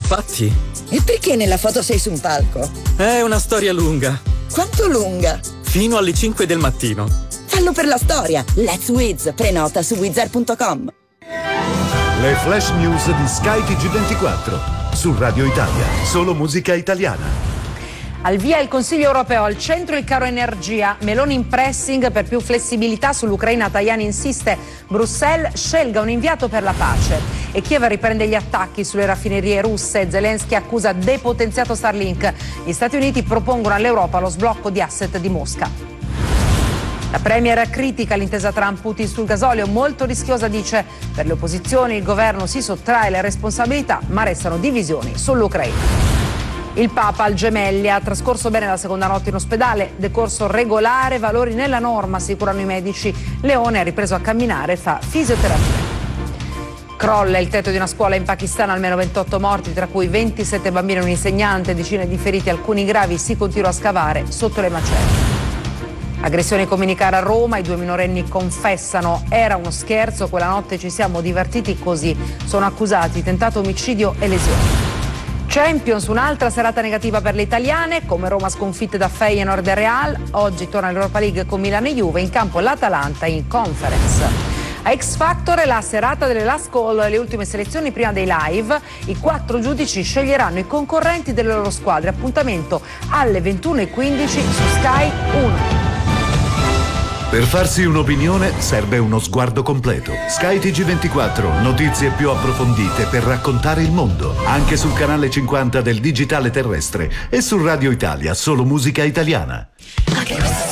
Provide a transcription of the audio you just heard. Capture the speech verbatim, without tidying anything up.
infatti. E perché nella foto sei su un palco? È una storia lunga. Quanto lunga? Fino alle cinque del mattino. Fallo per la storia. Let's Wiz. Prenota su wizard punto com. Le flash news di Sky T G ventiquattro. Su Radio Italia. Solo musica italiana. Al via il Consiglio europeo, al centro il caro energia. Meloni in pressing per più flessibilità sull'Ucraina. Tajani insiste, Bruxelles scelga un inviato per la pace. E Kiev riprende gli attacchi sulle raffinerie russe. Zelensky accusa depotenziato Starlink. Gli Stati Uniti propongono all'Europa lo sblocco di asset di Mosca. La premier critica l'intesa Trump-Putin sul gasolio, molto rischiosa, dice. Per le opposizioni il governo si sottrae alle responsabilità, ma restano divisioni sull'Ucraina. Il Papa al Gemelli ha trascorso bene la seconda notte in ospedale, decorso regolare, valori nella norma, assicurano i medici. Leone ha ripreso a camminare e fa fisioterapia. Crolla il tetto di una scuola in Pakistan, almeno ventotto morti, tra cui ventisette bambini e un insegnante, decine di feriti, alcuni gravi, si continua a scavare sotto le macerie. Aggressione comunicare a Roma, i due minorenni confessano, era uno scherzo, quella notte ci siamo divertiti così. Sono accusati tentato omicidio e lesioni. Champions, un'altra serata negativa per le italiane, come Roma sconfitte da Feyenoord e Real. Oggi torna l'Europa League con Milano e Juve, in campo l'Atalanta in Conference. A X Factor la serata delle last call, le ultime selezioni prima dei live. I quattro giudici sceglieranno i concorrenti delle loro squadre. Appuntamento alle ventuno e quindici su Sky uno. Per farsi un'opinione serve uno sguardo completo. Sky T G ventiquattro, notizie più approfondite per raccontare il mondo. Anche sul canale cinquanta del digitale terrestre e su Radio Italia, solo musica italiana.